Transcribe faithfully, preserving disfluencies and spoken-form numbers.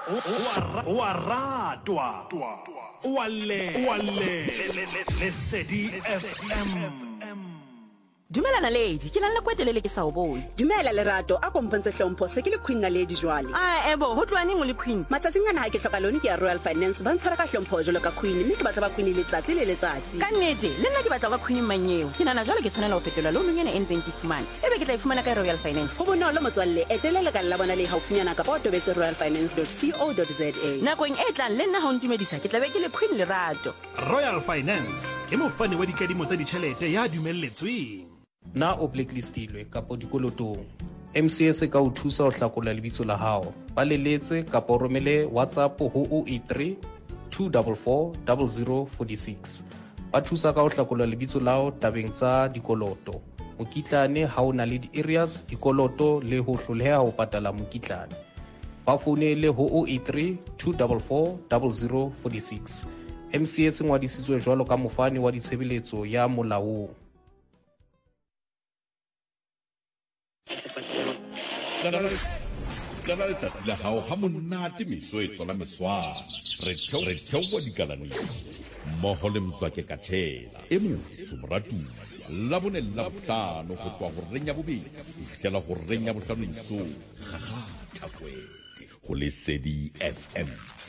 o a ratwa o a le o a le Lesedi F M. Dumela Naledi, ke nna kwetelele ke sa o bone. Dumela Lerato, a kompantse hlompho se ke le Queen Naledi jwale. Ah ebo, ho tloane mo le Queen. Matsatsing ana ha ke hloka lone ke ya Royal Finance ba ntshwara ka hlompho jalo ka Queen, mme ke batla ba Queen letsatsi le letsatsi. Ka nnete, le nna ke batla ba Queen manyeo. Ke nana jwale ke tshwanela ho fetola loan nyene e ntseng ke fumana. Ebe ke tla ifumana ka Royal Finance. Ho bonolo motswalle, etelela ka la bona le haufinyana ka ba tobetse royal finance dot co dot za. Nakong e tlang le nna ha o ntumedisa ke tla be ke le Queen Lerato. Royal Finance ke mofani wa dikadimo tsa ditjhelete ya dumelletsweng. Na o blacklistilwe kapo dikolotong. M C S ka o thusa ho hlakola lebitso la hao. Ba leletse kapo romele WhatsApp ho zero eight three two four four zero zero four six. Ba thusa ka ho hlakola lebitso la hao tabeng tsa dikoloto. Mokitlane ha o na le di-areas dikoloto le ho hloleha ho patala mokitlane. Ba founele ho zero eight three two four four zero zero four six. M C S ngwadisitswe jwalo ka mofani wa ditshebeletso ya molaong. Kala letsatsi la hao ha monate meso e tswala meswana re theowa dikalanong mmoho le Mzwake Kathela e motho moratong la bone la bohlano go tswa go reng ya bobedi e fihlela go reng ya bohlano isong ga ga thakwe go Lesedi F M.